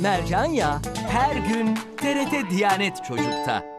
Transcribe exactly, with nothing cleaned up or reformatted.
Mercan Yağı her gün T R T Diyanet Çocuk'ta.